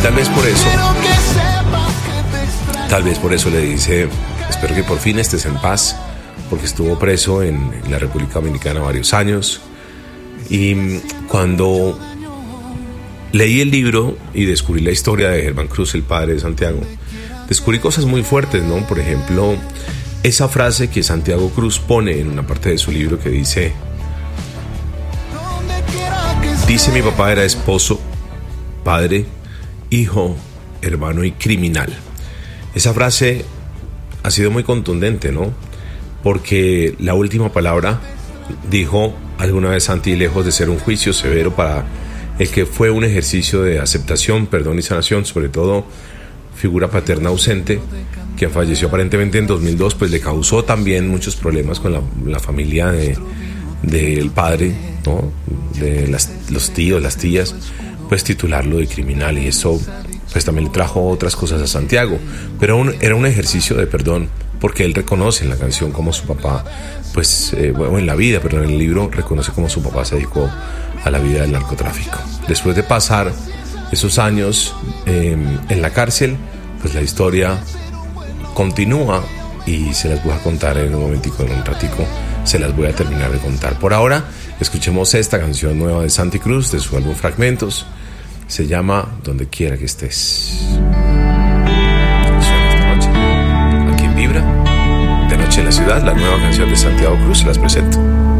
Tal vez por eso le dice: espero que por fin estés en paz, porque estuvo preso en la República Dominicana varios años. Y cuando leí el libro y descubrí la historia de Germán Cruz, el padre de Santiago, descubrí cosas muy fuertes, ¿no? Por ejemplo, esa frase que Santiago Cruz pone en una parte de su libro que dice: mi papá era esposo, padre, hijo, hermano y criminal. Esa frase ha sido muy contundente, ¿no? Porque la última palabra, dijo alguna vez Santi, lejos de ser un juicio severo para el que fue un ejercicio de aceptación, perdón y sanación, sobre todo figura paterna ausente, que falleció aparentemente en 2002, pues le causó también muchos problemas con la familia del padre, ¿no? De los tíos, las tías, pues titularlo de criminal, y eso pues también le trajo otras cosas a Santiago, pero era un ejercicio de perdón, porque él reconoce en la canción como su papá, pues bueno, en la vida, pero en el libro reconoce como su papá se dedicó a la vida del narcotráfico. Después de pasar esos años en la cárcel, pues la historia continúa y se las voy a contar en un momentico, en un ratico se las voy a terminar de contar. Por ahora, escuchemos esta canción nueva de Santi Cruz, de su álbum Fragmentos. Se llama Donde quiera que estés. Suena esta noche aquí en Vibra, de noche en la ciudad, la nueva canción de Santiago Cruz. Se las presento.